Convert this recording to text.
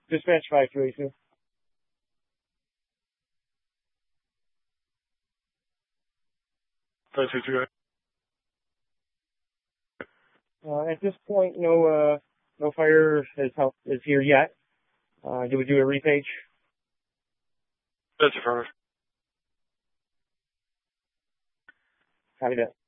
Dispatch 5282. At this point, no fire is here yet. Do we do a repage? That's affirmative. Copy that.